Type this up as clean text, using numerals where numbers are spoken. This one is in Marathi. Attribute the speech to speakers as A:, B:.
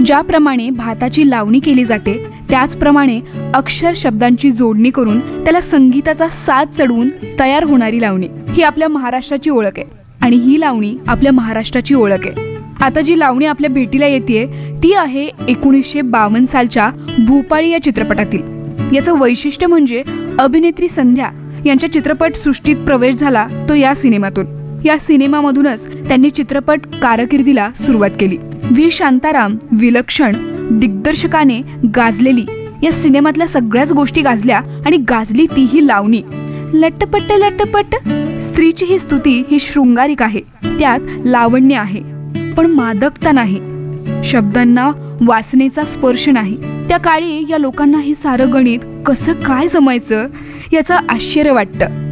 A: ज्याप्रमाणे भाताची लावणी केली जाते त्याचप्रमाणे अक्षर शब्दांची जोडणी करून त्याला संगीताचा साज चढवून तयार होणारी लावणी ही आपल्या महाराष्ट्राची ओळख आहे आणि ही लावणी आपल्या महाराष्ट्राची ओळख आहे. आता जी लावणी आपल्या भेटीला येते ती आहे 1952 सालच्या भूपाळी या चित्रपटातील. याचं वैशिष्ट्य म्हणजे अभिनेत्री संध्या यांच्या चित्रपट सृष्टीत प्रवेश झाला तो या सिनेमातून. या सिनेमामधूनच त्यांनी चित्रपट कारकिर्दीला सुरुवात केली. व्ही शांताराम विलक्षण दिग्दर्शकाने गाजलेली या सिनेमातल्या सगळ्याच गोष्टी गाजल्या आणि गाजली तीही लावणी. लटपट लटपट स्त्रीची ही स्तुती ही शृंगारिक आहे, त्यात लावण्य आहे पण मादकता नाही, शब्दांना वासनेचा स्पर्श नाही. त्या काळी या लोकांना हे सारं गणित कसं काय जमायचं याचं आश्चर्य वाटतं.